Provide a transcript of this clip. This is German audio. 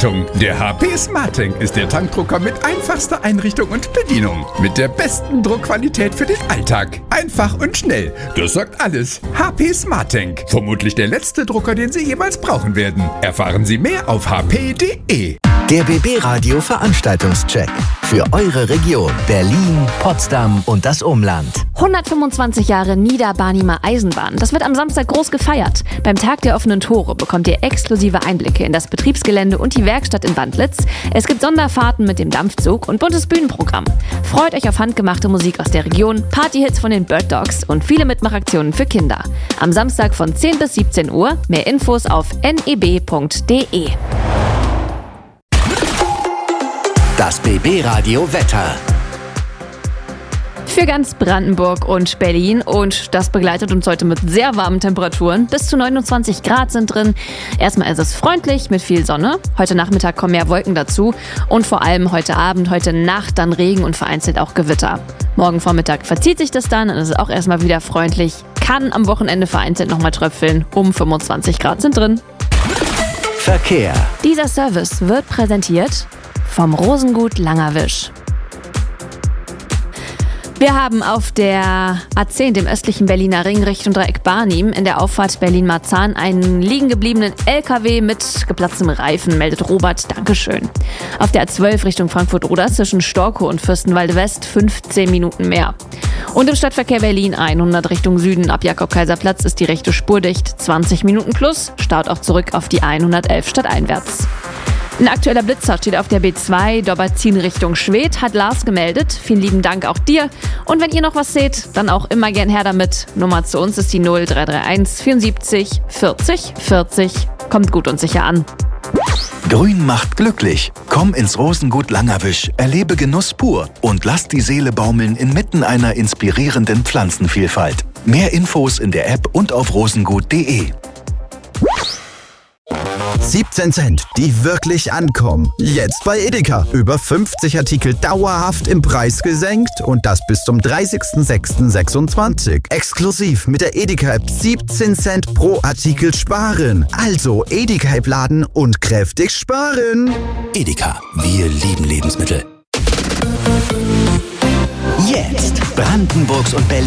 Achtung, der HP Smart Tank ist der Tankdrucker mit einfachster Einrichtung und Bedienung. Mit der besten Druckqualität für den Alltag. Einfach und schnell. Das sagt alles. HP Smart Tank. Vermutlich der letzte Drucker, den Sie jemals brauchen werden. Erfahren Sie mehr auf hp.de. Der BB Radio Veranstaltungscheck. Für eure Region Berlin, Potsdam und das Umland. 125 Jahre Niederbarnimer Eisenbahn. Das wird am Samstag groß gefeiert. Beim Tag der offenen Tore bekommt ihr exklusive Einblicke in das Betriebsgelände und die Werkstatt in Wandlitz. Es gibt Sonderfahrten mit dem Dampfzug und buntes Bühnenprogramm. Freut euch auf handgemachte Musik aus der Region, Partyhits von den Bird Dogs und viele Mitmachaktionen für Kinder. Am Samstag von 10 bis 17 Uhr. Mehr Infos auf neb.de. Das BB Radio Wetter. Für ganz Brandenburg und Berlin, und das begleitet uns heute mit sehr warmen Temperaturen. Bis zu 29 Grad sind drin. Erstmal ist es freundlich mit viel Sonne. Heute Nachmittag kommen mehr Wolken dazu und vor allem heute Abend, heute Nacht dann Regen und vereinzelt auch Gewitter. Morgen Vormittag verzieht sich das dann und es ist auch erstmal wieder freundlich. Kann am Wochenende vereinzelt nochmal tröpfeln. 25 Grad sind drin. Verkehr. Dieser Service wird präsentiert vom Rosengut Langerwisch. Wir haben auf der A10, dem östlichen Berliner Ring Richtung Dreieck Barnim, in der Auffahrt Berlin-Marzahn einen liegen gebliebenen LKW mit geplatztem Reifen, meldet Robert. Dankeschön. Auf der A12 Richtung Frankfurt-Oder zwischen Storkow und Fürstenwalde West 15 Minuten mehr. Und im Stadtverkehr Berlin 100 Richtung Süden ab Jakob-Kaiser-Platz ist die rechte Spur dicht. 20 Minuten plus, staut auch zurück auf die 111 stadteinwärts. Ein aktueller Blitzer steht auf der B2 Dobberzin Richtung Schwedt, hat Lars gemeldet. Vielen lieben Dank auch dir. Und wenn ihr noch was seht, dann auch immer gern her damit. Nummer zu uns ist die 0331 74 40 40. Kommt gut und sicher an. Grün macht glücklich. Komm ins Rosengut Langerwisch, erlebe Genuss pur und lass die Seele baumeln inmitten einer inspirierenden Pflanzenvielfalt. Mehr Infos in der App und auf rosengut.de. 17 Cent, die wirklich ankommen. Jetzt bei Edeka. Über 50 Artikel dauerhaft im Preis gesenkt und das bis zum 30.06.26. Exklusiv mit der Edeka-App 17 Cent pro Artikel sparen. Also Edeka-App laden und kräftig sparen. Edeka, wir lieben Lebensmittel. Jetzt Brandenburgs und Berlin.